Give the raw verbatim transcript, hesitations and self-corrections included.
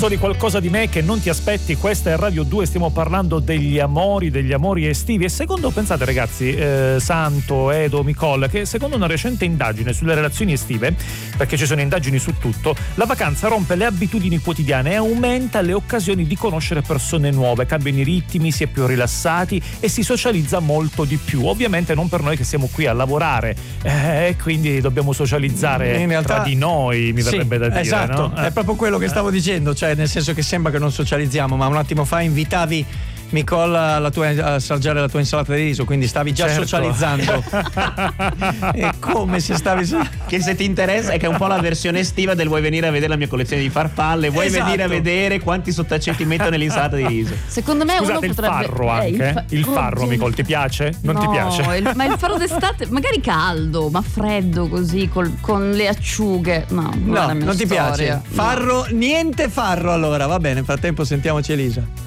So di qualcosa di me che non ti aspetti. Questa è Radio due, stiamo parlando degli amori, degli amori estivi. E secondo, pensate ragazzi, eh, Santo, Edo, Micol, che secondo una recente indagine sulle relazioni estive, perché ci sono indagini su tutto, la vacanza rompe le abitudini quotidiane e aumenta le occasioni di conoscere persone nuove, cambiano i ritmi, si è più rilassati e si socializza molto di più. Ovviamente non per noi che siamo qui a lavorare e eh, quindi dobbiamo socializzare in realtà, tra di noi, mi verrebbe sì, da dire. Esatto, no? È proprio quello che stavo dicendo, cioè nel senso che sembra che non socializziamo, ma un attimo fa invitavi Nicola la tua, a assaggiare la tua insalata di riso, quindi stavi già certo. socializzando. È come se stavi che se ti interessa è che è un po' la versione estiva del vuoi venire a vedere la mia collezione di farfalle, vuoi esatto. venire a vedere quanti sottaceti metto nell'insalata di riso. Secondo me Scusate, uno il potrebbe farro anche, eh, il, fa... il farro oh, Nicole, ti piace? Non no, ti piace? Il... ma il farro d'estate magari caldo, ma freddo così col... con le acciughe. No, non, no, è la mia non ti storia. piace. Farro, no. Niente farro allora, va bene, nel frattempo sentiamoci Elisa.